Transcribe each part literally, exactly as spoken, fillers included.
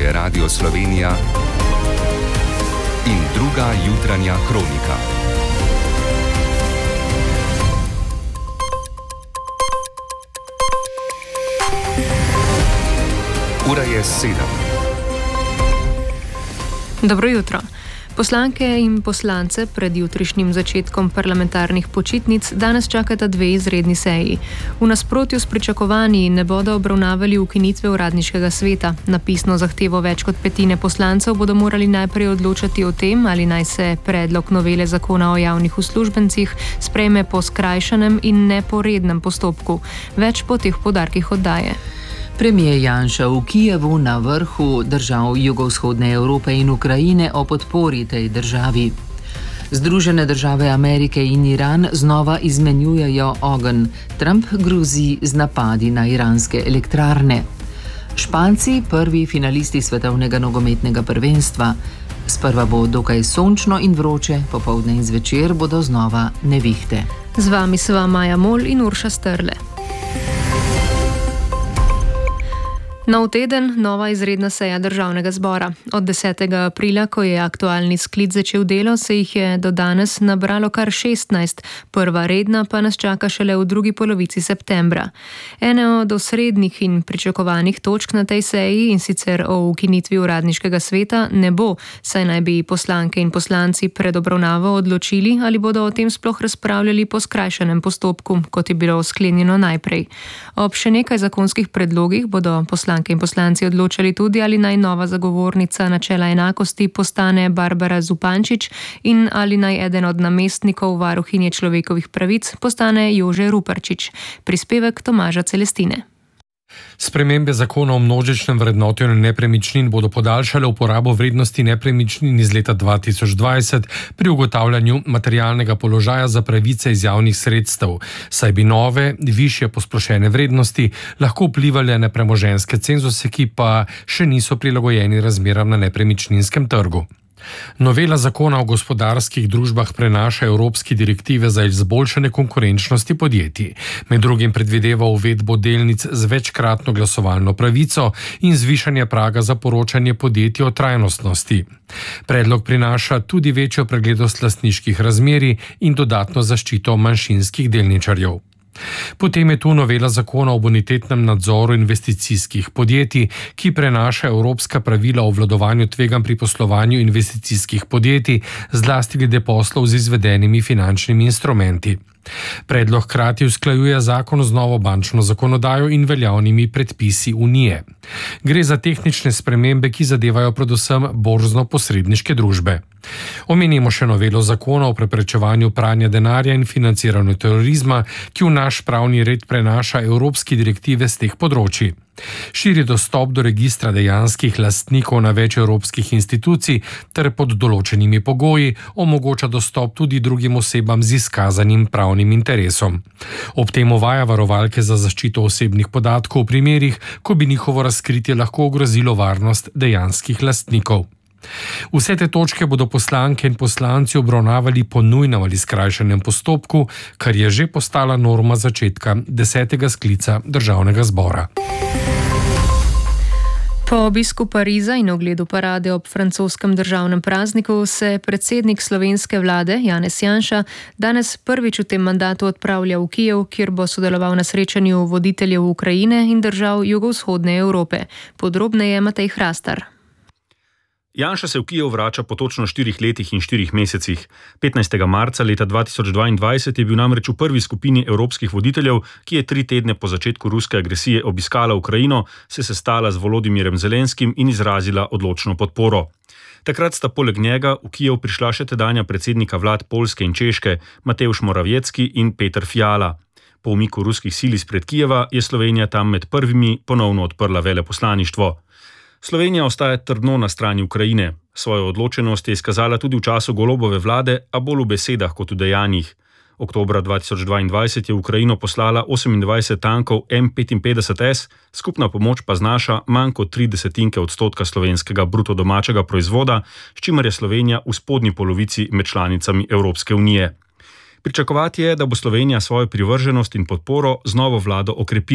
je Radio Slovenija in druga jutranja kronika. Ura je sedem. Dobro jutro. Poslanke in poslance pred jutrišnjim začetkom parlamentarnih počitnic danes čakata dve izredni seji. V nasprotju s pričakovanji ne bodo obravnavali ukinitve uradniškega sveta. Na pisno zahtevo več kot petine poslancev bodo morali najprej odločati o tem, ali naj se predlog novele zakona o javnih uslužbencih sprejme po skrajšanem in ne po rednem postopku. Več po teh poudarkih oddaje. Premijer Janša v Kijevu na vrhu držav jugovzhodne Evrope in Ukrajine o podpori tej državi. Združene države Amerike in Iran znova izmenjujejo ogenj. Trump grozi z napadi na iranske elektrarne. Španci prvi finalisti svetovnega nogometnega prvenstva. Sprva bo dokaj sončno in vroče, popoldne in zvečer bodo znova nevihte. Z vami sva Maja Mol in Urša Strle. Nov teden, nova izredna seja državnega zbora. Od desetega aprila, ko je aktualni sklic začel delo, se jih je do danes nabralo kar šestnajst, prva redna pa nas čaka šele v drugi polovici septembra. Ene od osrednjih in pričakovanih točk na tej seji, in sicer o ukinitvi uradniškega sveta, ne bo, saj naj bi poslanke in poslanci pred obravnavo odločili, ali bodo o tem sploh razpravljali po skrajšanem postopku, kot je bilo sklenjeno najprej. Ob še nekaj zakonskih predlogih bodo poslanke in poslanci odločali tudi, ali naj nova zagovornica načela enakosti postane Barbara Zupančič in ali naj eden od namestnikov varuhinje človekovih pravic postane Jože Ruparčič. Prispevek Tomaža Celestine. Spremembe zakona o množičnem vrednotenju nepremičnin bodo podaljšale uporabo vrednosti nepremičnin iz leta dva tisoč dvajset pri ugotavljanju materialnega položaja za pravice iz javnih sredstev, saj bi nove, višje posplošene vrednosti lahko vplivali na premoženjske cenzuse, ki pa še niso prilagojeni razmeram na nepremičninskem trgu. Novela zakona o gospodarskih družbah prenaša evropske direktive za izboljšanje konkurenčnosti podjetij. Med drugim predvideva uvedbo delnic z večkratno glasovalno pravico in zvišanje praga za poročanje podjetij o trajnostnosti. Predlog prinaša tudi večjo preglednost lastniških razmerij in dodatno zaščito manjšinskih delničarjev. Potem je tu novela zakona o bonitetnem nadzoru investicijskih podjetij, ki prenaša evropska pravila o obvladovanju tveganj pri poslovanju investicijskih podjetij, zlasti glede poslov z izvedenimi finančnimi instrumenti. Predlog hkrati usklajuje zakon z novo bančno zakonodajo in veljavnimi predpisi Unije. Gre za tehnične spremembe, ki zadevajo predvsem borzno-posredniške družbe. Omenimo še novelo zakona o preprečevanju pranja denarja in financiranju terorizma, ki v naš pravni red prenaša evropske direktive z teh področij. Širi dostop do registra dejanskih lastnikov na več evropskih institucij ter pod določenimi pogoji omogoča dostop tudi drugim osebam z izkazanim pravnim interesom. Ob tem uvaja varovalke za zaščito osebnih podatkov v primerih, ko bi njihovo razkritje lahko ogrozilo varnost dejanskih lastnikov. Vse te točke bodo poslanke in poslanci obravnavali po nujnem ali skrajšanem postopku, kar je že postala norma začetka desetega sklica državnega zbora. Po obisku Pariza in ogledu parade ob francoskem državnem prazniku se predsednik slovenske vlade Janez Janša danes prvič v tem mandatu odpravlja v Kijev, kjer bo sodeloval na srečanju voditeljev Ukrajine in držav jugovzhodne Evrope. Podrobneje Matej Hrastar. Janša se v Kijev vrača po točno štirih letih in štirih mesecih. petnajstega marca leta dva tisoč dvaindvajset je bil namreč v prvi skupini evropskih voditeljev, ki je tri tedne po začetku ruske agresije obiskala Ukrajino, se sestala z Volodimirjem Zelenskim in izrazila odločno podporo. Takrat sta poleg njega v Kijev prišla še tedanja predsednika vlad Poljske in Češke, Mateusz Morawiecki in Peter Fiala. Po umiku ruskih sil izpred Kijeva je Slovenija tam med prvimi ponovno odprla veleposlaništvo. Slovenija ostaja trdno na strani Ukrajine. Svojo odločenost je izkazala tudi v času Golobove vlade, a bolj v besedah kot v dejanjih. Oktobra dva tisoč dvaindvajset je v Ukrajino poslala osemindvajset tankov M petinpetdeset S, skupna pomoč pa znaša manj kot tri desetinke odstotka slovenskega bruto domačega proizvoda, s čimer je Slovenija v spodnji polovici med članicami Evropske unije. Pričakovati je, da bo Slovenija svojo privrženost in podporo z novo vlado okrepila.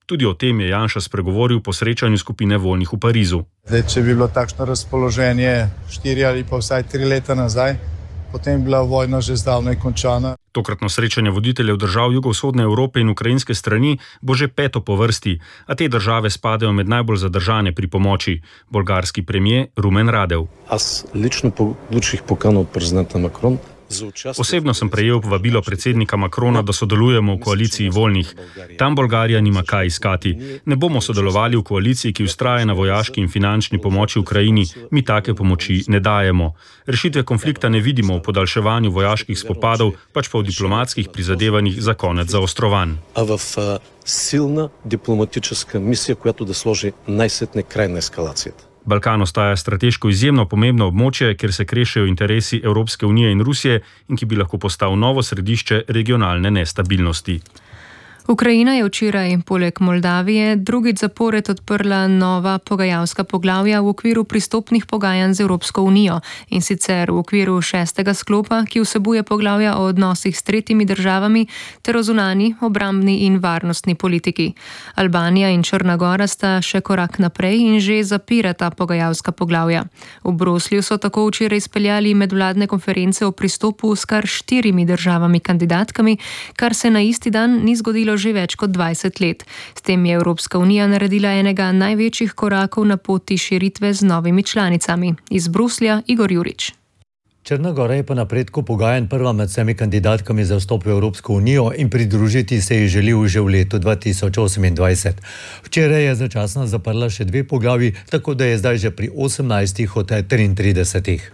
Tudi o tem je Janša spregovoril po srečanju skupine voljnih v Parizu. Zdaj, če bi bilo takšno razpoloženje štiri ali pa vsaj tri leta nazaj, potem bi bila vojna že zdavnaj končana. Tokratno srečanje voditeljev držav jugovzhodne Evrope in ukrajinske strani bo že peto po vrsti, a te države spadajo med najbolj zadržane pri pomoči. Bolgarski premier Rumen Radev. Аз лично получих покану от президента Макрон. Osebno sem prejel vabilo predsednika Macrona, da sodelujemo v koaliciji voljnih. Tam Bolgarija nima kaj iskati. Ne bomo sodelovali v koaliciji, ki vztraja na vojaški in finančni pomoči Ukrajini. Mi take pomoči ne dajemo. Rešitve konflikta ne vidimo v podaljševanju vojaških spopadov, pač pa v diplomatskih prizadevanjih za konec zaostrovanj. А в силна дипломатическа мисия, която да сложи най-сетне край на ескалацията. Balkan ostaja strateško izjemno pomembno območje, kjer se krešejo interesi Evropske unije in Rusije in ki bi lahko postal novo središče regionalne nestabilnosti. Ukrajina je včeraj poleg Moldavije drugič zapored odprla nova pogajalska poglavja v okviru pristopnih pogajanj z Evropsko unijo, in sicer v okviru šestega sklopa, ki vsebuje poglavja o odnosih s tretjimi državami ter o zunanji, obrambni in varnostni politiki. Albanija in Črna Gora sta še korak naprej in že zapirata pogajalska poglavja. V Bruslju so tako včeraj izpeljali medvladne konference o pristopu s kar štirimi državami kandidatkami, kar se na isti dan ni zgodilo že več kot dvajset let. S tem je Evropska unija naredila enega največjih korakov na poti širitve z novimi članicami. Iz Bruslja Igor Jurič. Črna Gora je po napredku pogajanj prva med vsemi kandidatkami za vstop v Evropsko unijo in pridružiti se ji želi že v letu dva tisoč osemindvajset. Včeraj je začasno zaprla še dve poglavji, tako da je zdaj že pri osemnajstih od triintridesetih.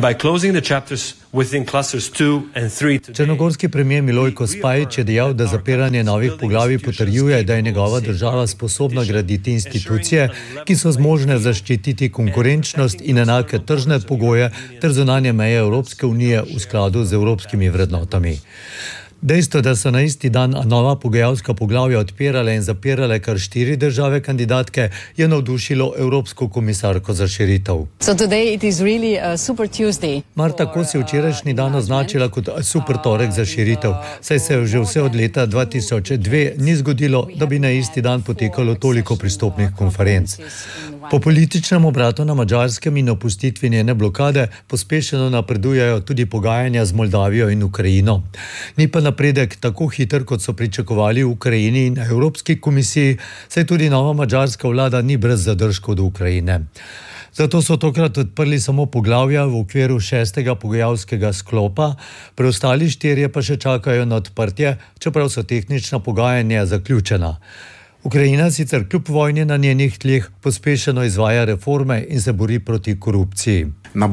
Črnogorski premier Milojko Spajić je dejal, da zapiranje novih poglavij potrjuje, da je njegova država sposobna graditi institucije, ki so zmožne zaščititi konkurenčnost in enake tržne pogoje ter zunanje meje Evropske unije v skladu z evropskimi vrednotami. Dejstvo, da so na isti dan nova pogajalska poglavja odpirale in zapirale kar štiri države kandidatke, je navdušilo Evropsko komisarko za širitev. Really Marta Kos je včerajšnji dan označila kot super torek za širitev, saj se je že vse od leta dva tisoč dve ni zgodilo, da bi na isti dan potekalo toliko pristopnih konferenc. Po političnem obratu na Madžarskem in opustitvi njene blokade pospešeno napredujejo tudi pogajanja z Moldavijo in Ukrajino. Ni pa napredek tako hiter, kot so pričakovali v Ukrajini in Evropski komisiji, saj tudi nova madžarska vlada ni brez zadržkov do Ukrajine. Zato so tokrat odprli samo poglavja v okviru šestega pogajalskega sklopa, preostali štirje pa še čakajo na odprtje, čeprav so tehnična pogajanja zaključena. Ukrajina sicer kljub vojni na njenih tleh pospešeno izvaja reforme in se bori proti korupciji.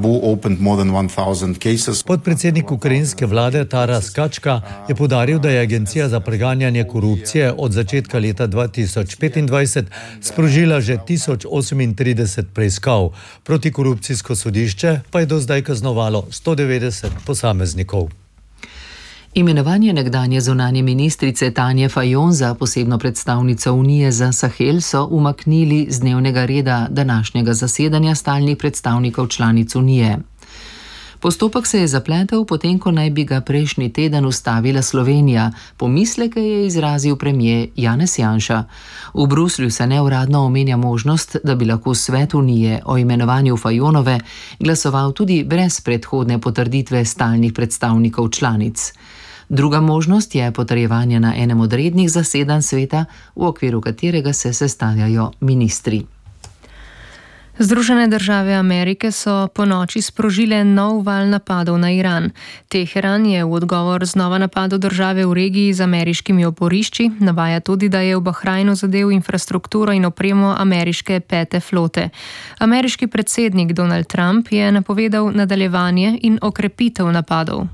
Podpredsednik ukrajinske vlade Taras Kačka je poudaril, da je Agencija za preganjanje korupcije od začetka leta dva tisoč petindvajset sprožila že tisoč osemintrideset preiskav. Protikorupcijsko sodišče pa je do zdaj kaznovalo sto devetdeset posameznikov. Imenovanje nekdanje zunanje ministrice Tanje Fajon za posebno predstavnico Unije za Sahel so umaknili z dnevnega reda današnjega zasedanja stalnih predstavnikov članic Unije. Postopek se je zapletel, potem ko naj bi ga prejšnji teden ustavila Slovenija. Pomisleke je izrazil premier Janez Janša. V Bruslju se neuradno omenja možnost, da bi lahko Svet Unije o imenovanju Fajonove glasoval tudi brez predhodne potrditve stalnih predstavnikov članic. Druga možnost je potrjevanje na enem od rednih zasedanj sveta, v okviru katerega se sestavljajo ministri. Združene države Amerike so ponoči sprožile nov val napadov na Iran. Teheran je v odgovor znova napadel države v regiji z ameriškimi oporišči, navaja tudi, da je v Bahrajnu zadel infrastrukturo in opremo ameriške pete flote. Ameriški predsednik Donald Trump je napovedal nadaljevanje in okrepitev napadov.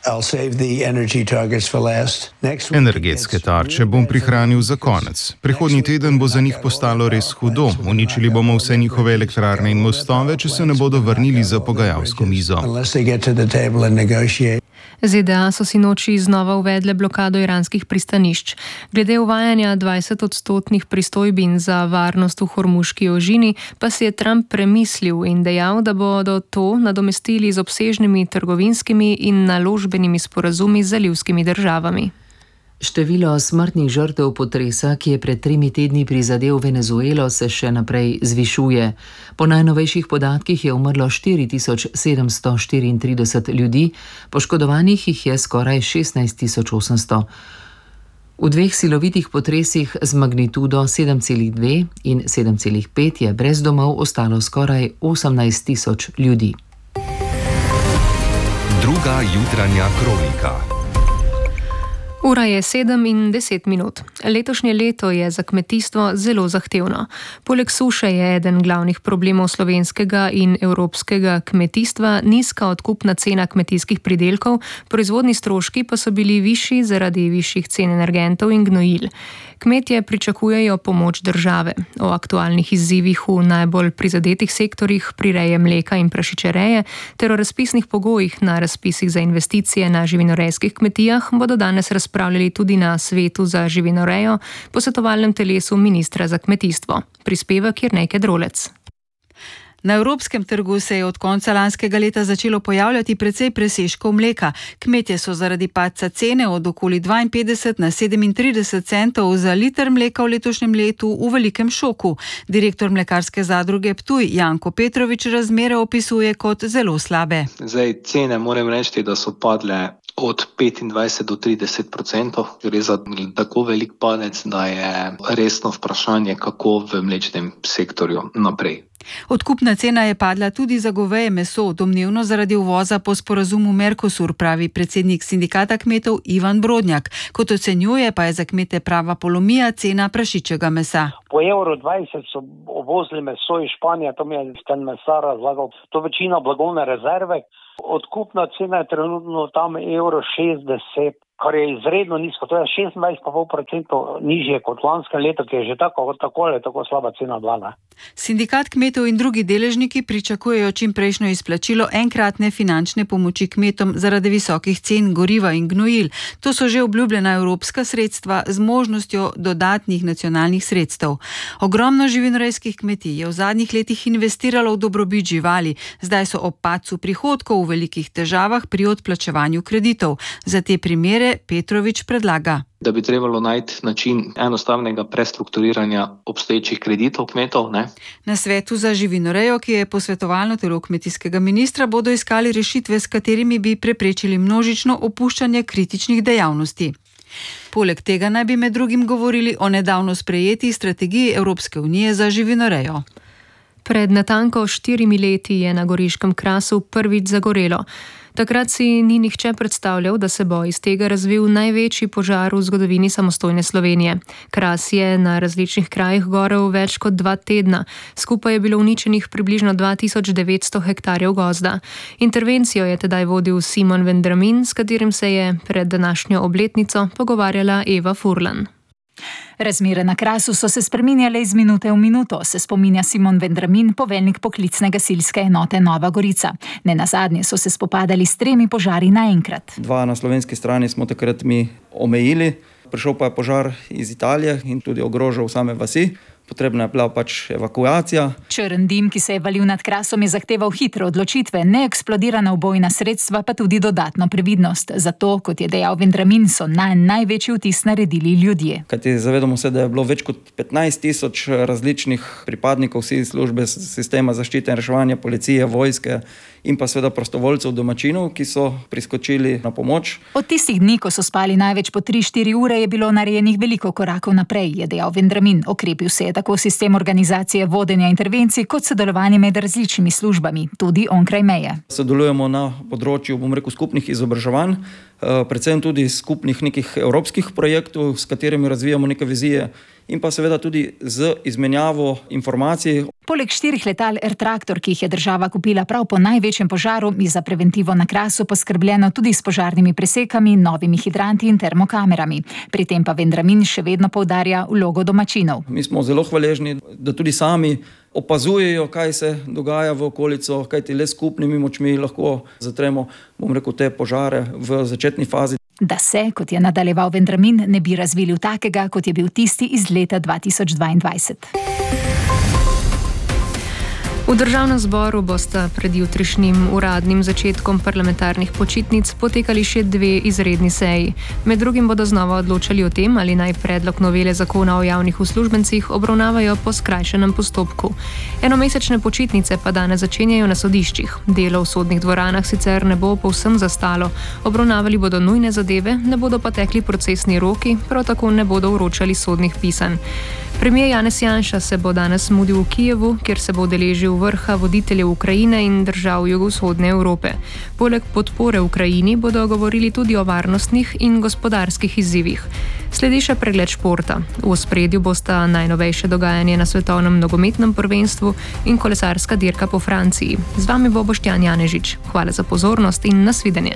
Energetske tarče bom prihranil za konec. Prihodnji teden bo za njih postalo res hudo. Uničili bomo vse njihove elektrarne in mostove, če se ne bodo vrnili za pogajalsko mizo. Z D A so si noči znova uvedle blokado iranskih pristanišč. Glede uvajanja dvajset odstotnih pristojbin za varnost v Hormuški ožini pa si je Trump premislil in dejal, da bodo to nadomestili z obsežnimi trgovinskimi in naložbenimi sporazumi z zalivskimi državami. Število smrtnih žrtev potresa, ki je pred tremi tedni prizadel Venezuelo, se še naprej zvišuje. Po najnovejših podatkih je umrlo štiri tisoč sedemsto štiriintrideset ljudi, poškodovanih jih je skoraj šestnajst tisoč osemsto. V dveh silovitih potresih z magnitudo sedem celih dve in sedem celih pet je brez domov ostalo skoraj osemnajst tisoč ljudi. Druga jutranja kronika. Ura je sedem in deset minut. Letošnje leto je za kmetijstvo zelo zahtevno. Poleg suše je eden glavnih problemov slovenskega in evropskega kmetijstva nizka odkupna cena kmetijskih pridelkov, proizvodni stroški pa so bili višji zaradi višjih cen energentov in gnojil. Kmetje pričakujejo pomoč države. O aktualnih izzivih v najbolj prizadetih sektorjih prireje mleka in prašičereje ter o razpisnih pogojih na razpisih za investicije na živinorejskih kmetijah bodo danes razpravljali tudi na Svetu za živinorejo, posvetovalnem telesu ministra za kmetijstvo. Prispevek Jernej Kedrolec. Na evropskem trgu se je od konca lanskega leta začelo pojavljati precej presežkov mleka. Kmetje so zaradi padca cene od okoli dvainpetdeset na sedemintrideset centov za liter mleka v letošnjem letu v velikem šoku. Direktor mlekarske zadruge Ptuj Janko Petrovič razmere opisuje kot zelo slabe. Zdaj, cene moram reči, da so padle od petindvajset do trideset procentov. Gre za tako velik padec, da je resno vprašanje, kako v mlečnem sektorju naprej. Odkupna cena je padla tudi za goveje meso, domnevno zaradi uvoza po sporazumu Mercosur, pravi predsednik sindikata kmetov Ivan Brodnjak. Kot ocenjuje, pa je za kmete prava polomija cena prašičjega mesa. Po evro dvajset so uvozili meso iz Španije, to mi je ten mesar razlagal, to večina blagovne rezerve. Odkupna cena je trenutno tam evro šestdeset, kar je izredno nizko, to je šestindvajset celih pet procenta nižje kot lansko leto, ki je že tako, tako ali tako slaba cena bila. Sindikat kmetov in drugi deležniki pričakujejo čimprejšnjo izplačilo enkratne finančne pomoči kmetom zaradi visokih cen goriva in gnojil. To so že obljubljena evropska sredstva z možnostjo dodatnih nacionalnih sredstev. Ogromno živinorejskih kmetij je v zadnjih letih investiralo v dobrobit živali, zdaj so ob padcu prihodkov v velikih težavah pri odplačevanju kreditov. Za te primere Petrovič predlaga, da bi trebalo najti način enostavnega prestrukturiranja obstoječih kreditov kmetov. Ne? Na Svetu za živinorejo, ki je posvetovalno telo kmetijskega ministra, bodo iskali rešitve, s katerimi bi preprečili množično opuščanje kritičnih dejavnosti. Poleg tega naj bi med drugim govorili o nedavno sprejeti strategiji Evropske unije za živinorejo. Pred natanko štirimi leti je na Goriškem Krasu prvič zagorelo. Takrat si ni nihče predstavljal, da se bo iz tega razvil največji požar v zgodovini samostojne Slovenije. Kras je na različnih krajih gorel več kot dva tedna. Skupaj je bilo uničenih približno dva tisoč devetsto hektarjev gozda. Intervencijo je tedaj vodil Simon Vendramin, s katerim se je pred današnjo obletnico pogovarjala Eva Furlan. Razmere na Krasu so se spreminjale iz minute v minuto, se spominja Simon Vendramin, poveljnik poklicne gasilske enote Nova Gorica. Nenazadnje so se spopadali s tremi požari naenkrat. Dva na slovenski strani smo takrat mi omejili, prišel pa je požar iz Italije in tudi ogrožal same vasi. Potrebna je bila pač evakuacija. Črn dim, ki se je valil nad Krasom, je zahteval hitre odločitve, neeksplodirana ubojna sredstva, pa tudi dodatno previdnost. Zato, kot je dejal Vendramin, so na največji vtis naredili ljudje. Kajti zavedamo se, da je bilo več kot petnajst tisoč različnih pripadnikov vsi službe sistema zaščite in reševanja, policije, vojske in pa seveda prostovoljcev domačinov, ki so priskočili na pomoč. Od tistih dni, ko so spali največ po tri štiri ure, je bilo narejenih veliko korakov naprej, je dejal Vendramin. Okrepil se je tako sistem organizacije vodenja intervencij kot sodelovanje med različnimi službami, tudi onkraj meje. Sodelujemo na področju, bom rekel, skupnih izobraževanj, predvsem tudi skupnih nekih evropskih projektov, s katerimi razvijamo neke vizije in pa seveda tudi z izmenjavo informacij. Poleg štirih letal R-traktor, ki jih je država kupila prav po največjem požaru, je za preventivo na Krasu poskrbljeno tudi s požarnimi presekami, novimi hidranti in termokamerami. Pri tem pa Vendramin še vedno poudarja vlogo domačinov. Mi smo zelo hvaležni, da tudi sami opazujejo, kaj se dogaja v okolico, kajti le skupnimi močmi lahko zatremo, bom rekel, te požare v začetni fazi. Da se, kot je nadaljeval Vendramin, ne bi razvili v takega, kot je bil tisti iz leta dva tisoč dvaindvajset. V V državnem zboru bosta pred jutrišnjim uradnim začetkom parlamentarnih počitnic potekali še dve izredni seji. Med drugim bodo znova odločali o tem, ali naj predlog novele zakona o javnih uslužbencih obravnavajo po skrajšanem postopku. Enomesečne počitnice pa danes začenjajo na sodiščih. Delo v sodnih dvoranah sicer ne bo povsem zastalo. Obravnavali bodo nujne zadeve, ne bodo pa tekli procesni roki, prav tako ne bodo vročali sodnih pisanj. Premijer Janez Janša se bo danes mudil v Kijevu, kjer se bo udeležil vrha voditeljev Ukrajine in držav jugovzhodne Evrope. Poleg podpore Ukrajini bodo govorili tudi o varnostnih in gospodarskih izzivih. Sledi še pregled športa. V ospredju bosta najnovejše dogajanje na svetovnem nogometnem prvenstvu in kolesarska dirka po Franciji. Z vami bo Boštjan Janežič. Hvala za pozornost in nasvidenje.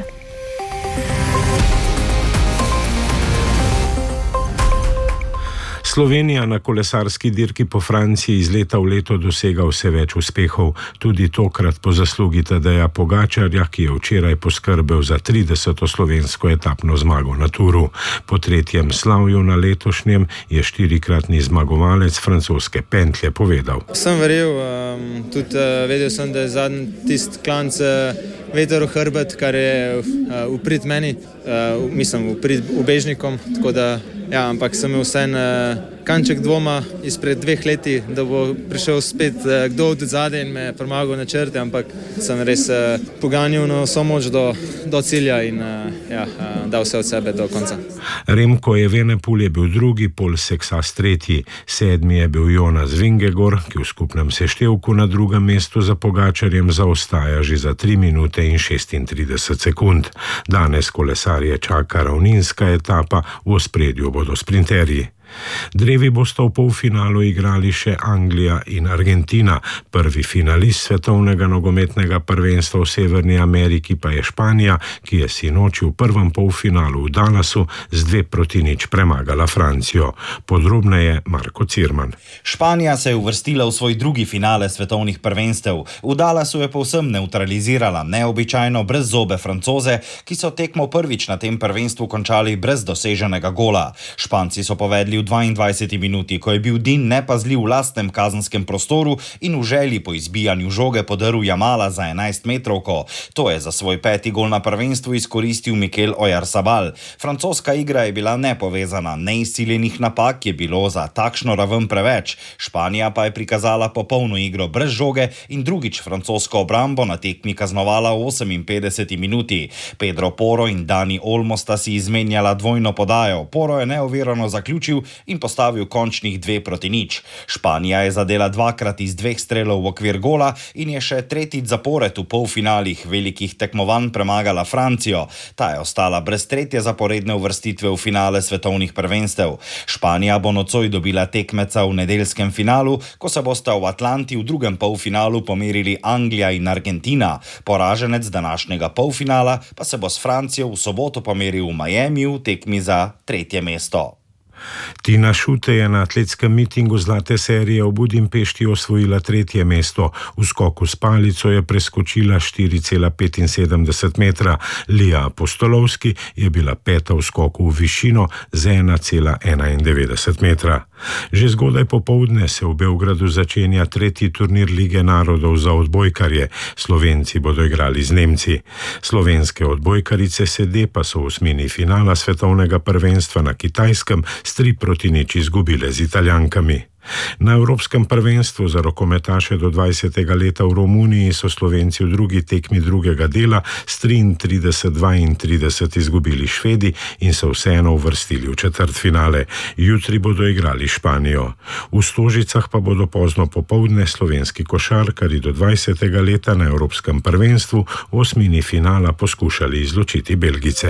Slovenija na kolesarski dirki po Franciji iz leta v leto dosega vse več uspehov, tudi tokrat po zaslugi Tadeja Pogačarja, ki je včeraj poskrbel za trideseto slovensko etapno zmago na Turu. Po tretjem slavju na letošnjem je štirikratni zmagovalec francoske pentlje povedal. Sem verjel, um, tudi uh, vedel sem, da je zadnji tist klanc uh, veter v hrbet, kar je uh, uprit meni, uh, mislim, uprit ubežnikom, tako da ja, ampak sem imel vsem uh, kanček dvoma izpred dveh leti, da bo prišel spet uh, kdo od zadaj in me premagal na črti, ampak sem res uh, poganjal na vso moč do, do cilja in uh, ja, uh, dal vse od sebe do konca. Remko Evenepoel je bil drugi, Pol Seksas tretji, sedmi je bil Jonas Vingegaard, ki v skupnem seštevku na drugem mestu za Pogačarjem zaostaja že za tri minute in šestintrideset sekund. Danes kolesarje čaka ravninska etapa, v ospredju bodo sprinterji. Drevi bosta v polfinalu igrali še Anglija in Argentina. Prvi finalist svetovnega nogometnega prvenstva v Severni Ameriki pa je Španija, ki je sinoči v prvem polfinalu v Dallasu z dve proti nič premagala Francijo. Podrobneje Marko Cirman. Španija se je uvrstila v svoj drugi finale svetovnih prvenstev. V Dallasu je povsem neutralizirala neobičajno brezzobe Francoze, ki so tekmo prvič na tem prvenstvu končali brez doseženega gola. Španci so povedli v dvaindvajseti minuti, ko je bil Din nepazljiv v lastnem kazenskem prostoru in v želji po izbijanju žoge podaril Jamala za enajst metrovko. To je za svoj peti gol na prvenstvu izkoristil Mikel Oyarzabal. Francoska igra je bila nepovezana, neizsiljenih napak je bilo za takšno raven preveč. Španija pa je prikazala popolno igro brez žoge in drugič francosko obrambo na tekmi kaznovala v oseminpetdeseti minuti. Pedro Porro in Dani Olmo sta si izmenjala dvojno podajo. Porro je neovirano zaključil in postavil končnih dve proti nič. Španija je zadela dvakrat iz dveh strelov v okvir gola in je še tretjič zapored v polfinalih velikih tekmovanj premagala Francijo. Ta je ostala brez tretje zaporedne uvrstitve v finale svetovnih prvenstev. Španija bo nocoj dobila tekmeca v nedeljskem finalu, ko se bosta v Atlanti v drugem polfinalu pomerili Anglija in Argentina. Poraženec današnjega polfinala pa se bo s Francijo v soboto pomeril v Miamiju v tekmi za tretje mesto. Tina Šute je na atletskem mitingu zlate serije v Budimpešti osvojila tretje mesto. V skoku s palico je preskočila štiri cela petinsedemdeset metra. Lija Apostolovski je bila peta v skoku v višino z ena cela enaindevetdeset metra. Že zgodaj popoldne se v Beogradu začenja tretji turnir Lige narodov za odbojkarje. Slovenci bodo igrali z Nemci. Slovenske odbojkarice sede pa so v osmini finala svetovnega prvenstva na Kitajskem s tri proti nič izgubile z Italijankami. Na Evropskem prvenstvu za rokometaše do dvajsetega leta v Romuniji so Slovenci v drugi tekmi drugega dela s triintrideset dvaintrideset izgubili Švedi in se vseeno uvrstili v četrtfinale. Jutri bodo igrali Španijo. V Stožicah pa bodo pozno popoldne slovenski košarkarji do dvajsetega leta na Evropskem prvenstvu v osmini finala poskušali izločiti Belgice.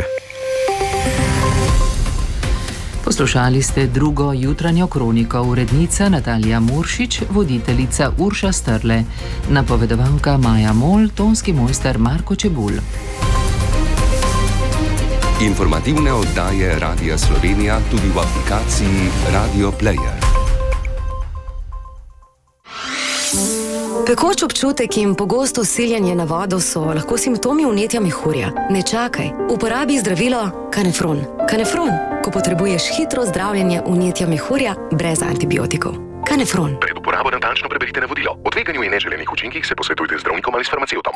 Poslušali ste drugo jutranjo kroniko, urednica Natalija Muršič, voditeljica Urša Strle, napovedovalka Maja Mol, tonski mojster Marko Čebulj. Informativne oddaje Radia Slovenija tudi v aplikaciji Radio Player. Pekoč občutek in pogosto siljanje na vodo so lahko simptomi vnetja mehurja. Ne čakaj, uporabi zdravilo Kanefron. Kanefron, ko potrebuješ hitro zdravljenje vnetja mehurja brez antibiotikov. Kanefron. Pred uporabo natančno preberite navodilo. Odveč tveganju in neželenih učinkih se posvetujte z zdravnikom ali s farmacevtom.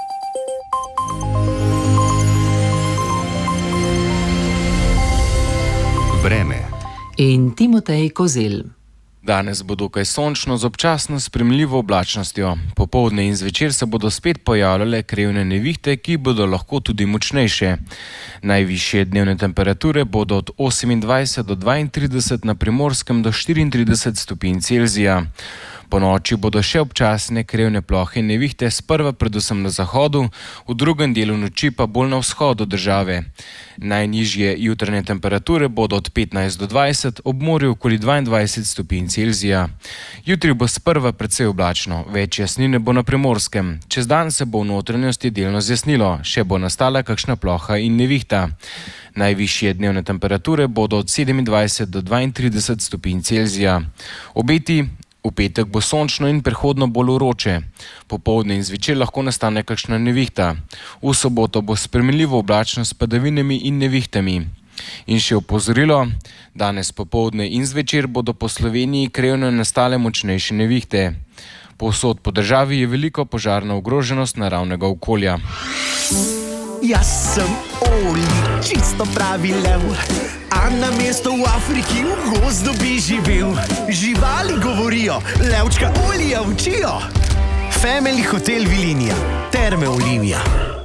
Vreme. In Timotej Kozel. Danes bo dokaj sončno z občasno spremljivo oblačnostjo. Popoldne in zvečer se bodo spet pojavljale krevne nevihte, ki bodo lahko tudi močnejše. Najvišje dnevne temperature bodo od osemindvajset do dvaintrideset na Primorskem do štiriintrideset stopinj Celzija. Po noči bodo še občasne krevne plohe in nevihte, sprva predvsem na zahodu, v drugem delu noči pa bolj na vzhodu države. Najnižje jutranje temperature bodo od petnajst do dvajset, ob morju okoli dvaindvajset stopinj Celzija. Jutri bo sprva precej oblačno, več jasnine bo na Primorskem. Čez dan se bo v notranjosti delno zjasnilo, še bo nastala kakšna ploha in nevihta. Najvišje dnevne temperature bodo od sedemindvajset do dvaintrideset stopinj Celzija. Obeti: v petek bo sončno in prehodno bolj vroče. Popoldne in zvečer lahko nastane kakšna nevihta. V soboto bo spremenljivo oblačno s padavinami in nevihtami. In še opozorilo: danes popoldne in zvečer bodo po Sloveniji krevno nastale močnejše nevihte. Povsod po državi je veliko požarna ogroženost naravnega okolja. Jaz sem Oli, čisto pravi lev, a na mesto v Afriki v gozdu bi živel. Živali govorijo, levčka Olija učijo. Family Hotel Vilinija, Terme Olimija.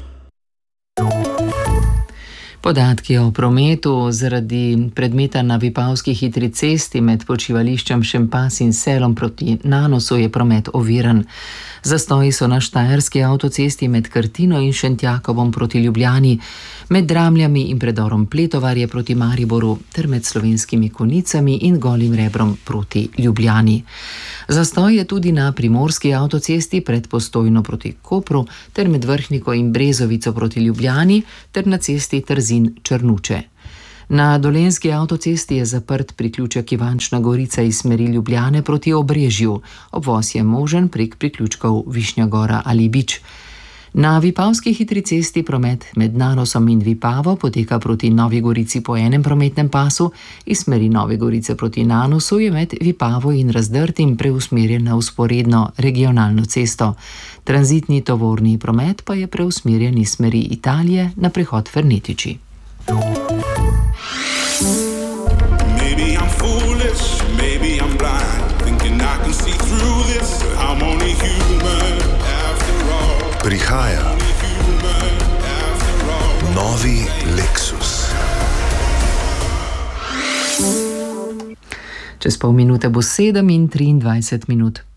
Podatki o prometu zaradi predmeta na Vipavski hitri cesti med počivališčem Šempas in Selom proti Nanosu je promet oviran. Zastoji so na štajerski avtocesti med Krtino in Šentjakovom proti Ljubljani, med Dramljami in predorom Pletovarje proti Mariboru ter med Slovenskimi Konicami in Golim Rebrom proti Ljubljani. Zastoj je tudi na primorski avtocesti pred Postojno proti Kopru ter med Vrhniko in Brezovico proti Ljubljani ter na cesti Trzin-Črnuče. Na dolenjski avtocesti je zaprt priključek Ivančna Gorica iz smeri Ljubljane proti Obrežju. Obvoz je možen prek priključkov Višnja Gora ali Bič. Na Vipavski hitri cesti promet med Nanosom in Vipavo poteka proti Novi Gorici po enem prometnem pasu, iz smeri Nove Gorice proti Nanosu je med Vipavo in Razdrtim preusmerjen na vzporedno regionalno cesto. Tranzitni tovorni promet pa je preusmerjen iz smeri Italije na prehod Fernetiči. Maybe I'm foolish, maybe I'm blind, thinking I can see through this, but I'm only human after all. Prihaja novi Lexus. Čez pol minute bo sedem in triindvajset minut.